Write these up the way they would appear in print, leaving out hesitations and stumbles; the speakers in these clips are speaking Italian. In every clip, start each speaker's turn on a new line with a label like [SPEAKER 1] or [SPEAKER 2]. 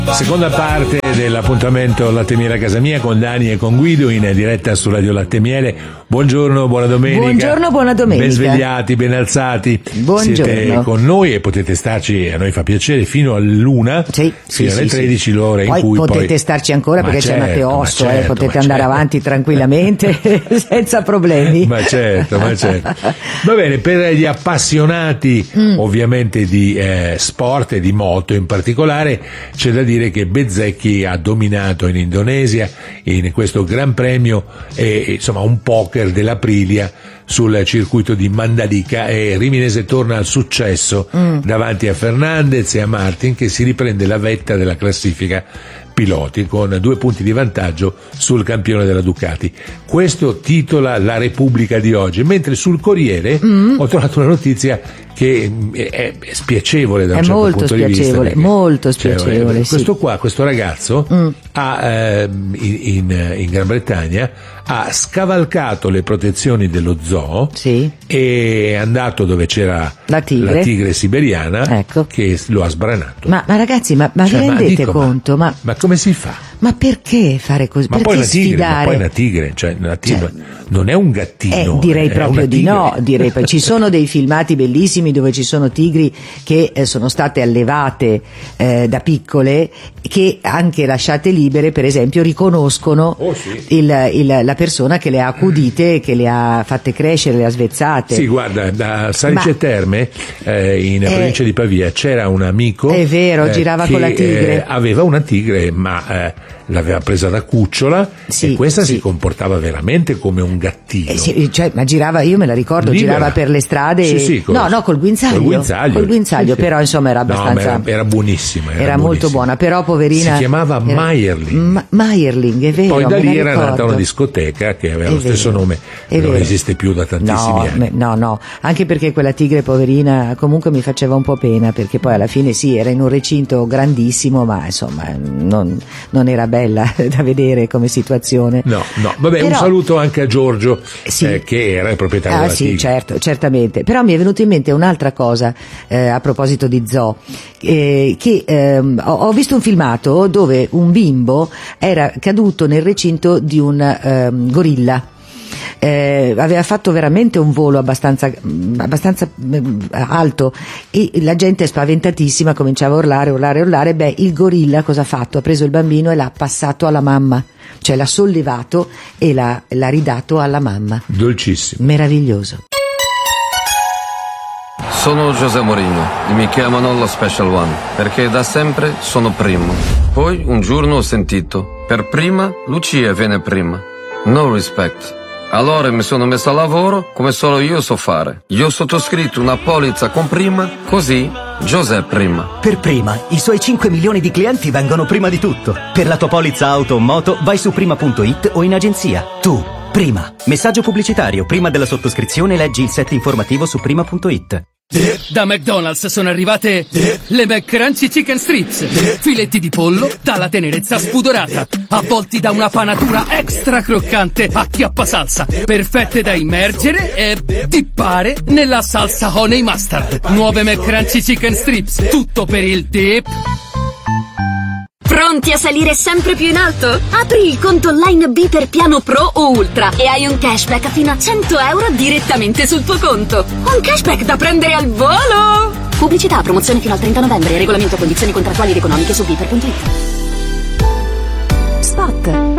[SPEAKER 1] Seconda parte dell'appuntamento Latte Miele a casa mia con Dani e con Guido in diretta su Radio Latte Miele. Buongiorno, buona domenica.
[SPEAKER 2] Buongiorno, buona domenica.
[SPEAKER 1] Ben svegliati, ben alzati.
[SPEAKER 2] Buongiorno.
[SPEAKER 1] Siete con noi e potete starci, a noi fa piacere, fino all'1, fino alle 13 l'ora in cui
[SPEAKER 2] potete starci ancora perché c'è Matteo Osso, potete andare avanti tranquillamente senza problemi.
[SPEAKER 1] Ma certo. Va bene, per gli appassionati ovviamente di sport e di moto in particolare, c'è da dire che Bezzecchi ha dominato in Indonesia in questo Gran Premio e insomma un poker dell'Aprilia sul circuito di Mandalika, e Riminese torna al successo davanti a Fernandez e a Martin, che si riprende la vetta della classifica piloti con 2 punti di vantaggio sul campione della Ducati. Questo titola La Repubblica di oggi, mentre sul Corriere ho trovato una notizia che è spiacevole da un certo punto di vista.
[SPEAKER 2] Molto spiacevole.
[SPEAKER 1] Questo ragazzo in Gran Bretagna ha scavalcato le protezioni dello zoo e è andato dove c'era la tigre siberiana, che lo ha sbranato.
[SPEAKER 2] Ma ragazzi, vi rendete conto? Ma
[SPEAKER 1] come si fa?
[SPEAKER 2] Ma perché fare così?
[SPEAKER 1] Ma
[SPEAKER 2] perché
[SPEAKER 1] poi
[SPEAKER 2] sfidare?
[SPEAKER 1] Poi una tigre, non è un gattino.
[SPEAKER 2] Direi proprio di no. Ci sono dei filmati bellissimi dove ci sono tigri che sono state allevate da piccole, che anche lasciate libere, per esempio, riconoscono la persona che le ha accudite, che le ha fatte crescere, le ha svezzate.
[SPEAKER 1] Sì, guarda, da Salice Terme, in provincia di Pavia, c'era un amico.
[SPEAKER 2] È vero, girava con la tigre.
[SPEAKER 1] Aveva una tigre, ma l'aveva presa da cucciola, e questa si comportava veramente come un gattino.
[SPEAKER 2] Ma girava, io me la ricordo,
[SPEAKER 1] libera.
[SPEAKER 2] girava per le strade. Col guinzaglio. Col guinzaglio, però insomma era abbastanza.
[SPEAKER 1] No, era buonissima.
[SPEAKER 2] Era molto buona, però poverina.
[SPEAKER 1] Si chiamava Meyerling.
[SPEAKER 2] Meyerling, è vero.
[SPEAKER 1] Poi da lì era nata una discoteca che aveva lo stesso nome, non esiste più da tantissimi anni.
[SPEAKER 2] No, anche perché quella tigre poverina comunque mi faceva un po' pena, perché poi alla fine era in un recinto grandissimo, ma insomma non era bella da vedere come situazione.
[SPEAKER 1] No, vabbè, però, un saluto anche a Giorgio, che era il proprietario della tigre.
[SPEAKER 2] Certo, certamente. Però mi è venuto in mente un'altra cosa a proposito di zoo, che ho visto un filmato dove un bimbo era caduto nel recinto di un gorilla. Aveva fatto veramente un volo abbastanza alto, e la gente spaventatissima cominciava a urlare. Il gorilla cosa ha fatto? Ha preso il bambino e l'ha passato alla mamma, cioè l'ha sollevato e l'ha ridato alla mamma.
[SPEAKER 1] Dolcissimo.
[SPEAKER 2] Meraviglioso.
[SPEAKER 3] Sono José Mourinho e mi chiamano lo Special One perché da sempre sono primo. Poi un giorno ho sentito: per prima Lucia viene prima. No respect. Allora mi sono messo a lavoro come solo io so fare. Io ho sottoscritto una polizza con prima, così José prima.
[SPEAKER 4] Per prima, i suoi 5 milioni di clienti vengono prima di tutto. Per la tua polizza auto o moto vai su prima.it o in agenzia. Tu, prima. Messaggio pubblicitario: prima della sottoscrizione leggi il set informativo su prima.it.
[SPEAKER 5] Da McDonald's sono arrivate le McCrunchy Chicken Strips, filetti di pollo dalla tenerezza spudorata, avvolti da una panatura extra croccante a chiappasalsa, perfette da immergere e dippare nella salsa honey mustard. Nuove McCrunchy Chicken Strips, tutto per il dip.
[SPEAKER 6] Pronti a salire sempre più in alto? Apri il conto online B per piano Pro o Ultra e hai un cashback fino a 100 euro direttamente sul tuo conto. Un cashback da prendere al volo! Pubblicità, promozione fino al 30 novembre. Regolamento, condizioni contrattuali ed economiche su viper.it.
[SPEAKER 7] Spot.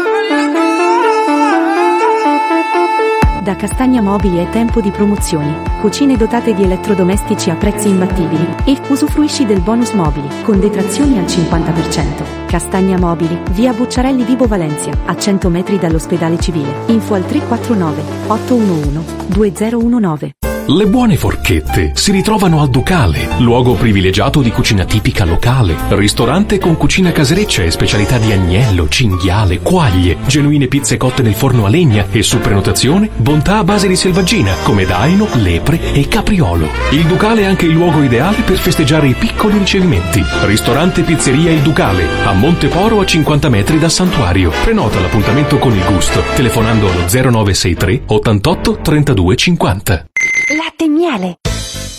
[SPEAKER 7] Da Castagna Mobili è tempo di promozioni. Cucine dotate di elettrodomestici a prezzi imbattibili e usufruisci del bonus mobili con detrazioni al 50%. Castagna Mobili, via Bucciarelli Vibo Valencia, a 100 metri dall'ospedale civile. Info al 349 811 2019.
[SPEAKER 8] Le buone forchette si ritrovano al Ducale, luogo privilegiato di cucina tipica locale, ristorante con cucina casereccia e specialità di agnello, cinghiale, quaglie, genuine pizze cotte nel forno a legna e su prenotazione bontà a base di selvaggina come daino, lepre e capriolo. Il Ducale è anche il luogo ideale per festeggiare i piccoli ricevimenti. Ristorante Pizzeria Il Ducale, a Monteporo a 50 metri dal Santuario. Prenota l'appuntamento con il gusto telefonando allo 0963 88 32 50.
[SPEAKER 7] Latte Miele.